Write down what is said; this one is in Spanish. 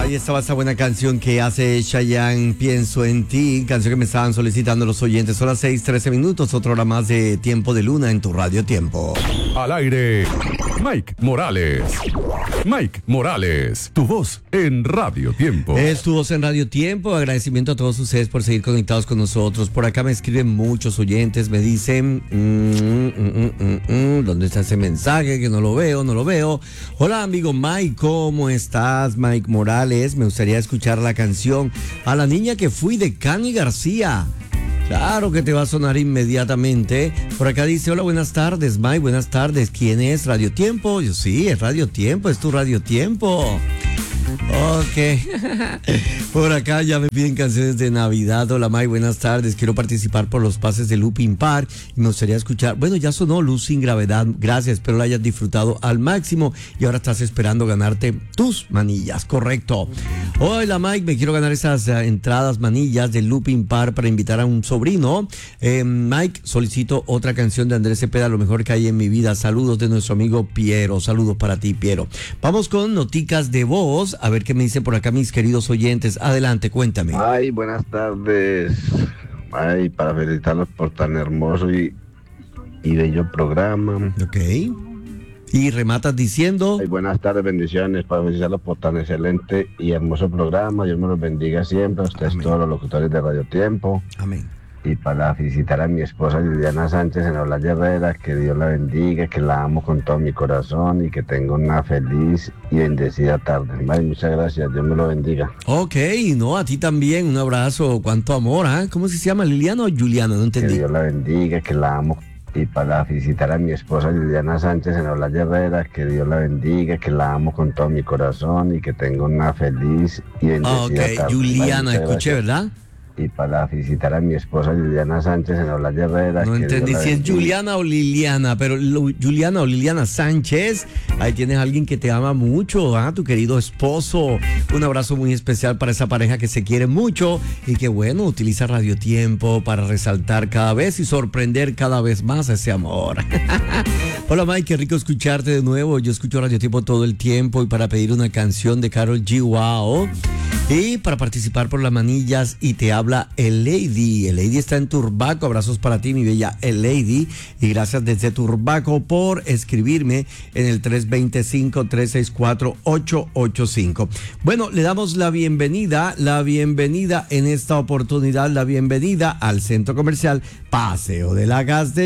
Ahí estaba esa buena canción que hace Chayanne, Pienso en ti, canción que me estaban solicitando los oyentes. Son las 6:13, otra hora más de Tiempo de Luna en tu Radio Tiempo. Al aire, Mike Morales. Mike Morales, tu voz en Radio Tiempo. Es tu voz en Radio Tiempo. Agradecimiento a todos ustedes por seguir conectados con nosotros. Por acá me escriben muchos oyentes, me dicen, ¿dónde está ese mensaje? Que no lo veo. Hola, amigo Mike, ¿cómo estás? Mike Morales, me gustaría escuchar la canción A la niña que fui de Cani García. Claro que te va a sonar inmediatamente. Por acá dice, hola, buenas tardes, Mike, buenas tardes. ¿Quién es? ¿Radio Tiempo? Yo sí, es Radio Tiempo, es tu Radio Tiempo. Ok. Por acá ya me piden canciones de Navidad. Hola, Mike, buenas tardes. Quiero participar por los pases de Looping Park y me gustaría escuchar. Bueno, ya sonó Luz sin Gravedad. Gracias, espero la hayas disfrutado al máximo y ahora estás esperando ganarte tus manillas, correcto. Hola, Mike, me quiero ganar esas entradas, manillas de Looping Park para invitar a un sobrino. Mike, solicito otra canción de Andrés Cepeda, Lo mejor que hay en mi vida. Saludos de nuestro amigo Piero. Saludos para ti, Piero. Vamos con noticas de voz. A ver qué me dicen por acá mis queridos oyentes. Adelante, cuéntame. Ay, buenas tardes. Ay, para felicitarlos por tan hermoso y bello programa. Ok. Y rematas diciendo. Ay, buenas tardes, bendiciones, para felicitarlos por tan excelente y hermoso programa. Dios me los bendiga siempre, a ustedes todos los locutores de Radio Tiempo. Amén. Y para felicitar a mi esposa Liliana Sánchez en Olaya Herrera, que Dios la bendiga, que la amo con todo mi corazón y que tenga una feliz y bendecida tarde. Ay, muchas gracias, Dios me lo bendiga. Ok, no, a ti también, un abrazo, cuánto amor, ¿eh? ¿Cómo se llama, Liliana o Juliana? No entendí. Que Dios la bendiga, que la amo. Y para felicitar a mi esposa Liliana Sánchez en Olaya Herrera, que Dios la bendiga, que la amo con todo mi corazón y que tenga una feliz y bendecida tarde. Juliana, Ay, escuché, gracias. ¿verdad? Y para felicitar a mi esposa Liliana Sánchez en Olaya Herrera. No entendí si es Juliana o Liliana, pero Juliana o Liliana Sánchez, ahí tienes a alguien que te ama mucho, ¿ah? Tu querido esposo. Un abrazo muy especial para esa pareja que se quiere mucho y que, bueno, utiliza Radio Tiempo para resaltar cada vez y sorprender cada vez más ese amor. Hola, Mike, qué rico escucharte de nuevo. Yo escucho Radio Tiempo todo el tiempo y para pedir una canción de Karol G. Wow. Y para participar por las manillas y te habla El Lady. El Lady está en Turbaco. Abrazos para ti, mi bella El Lady. Y gracias desde Turbaco por escribirme en el 325-364-885. Bueno, le damos la bienvenida en esta oportunidad, la bienvenida al Centro Comercial Paseo de la Gas de